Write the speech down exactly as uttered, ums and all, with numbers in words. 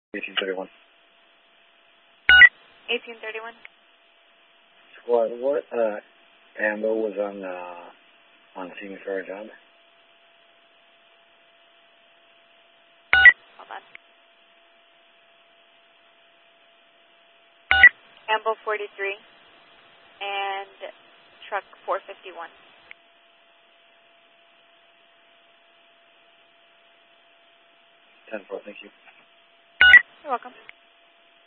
eighteen thirty-one. eighteen thirty-one. Squad, what uh, ammo was on uh, on scene for our job? Hold on. Ambo forty-three and truck four fifty-one. ten four, thank you. You're welcome.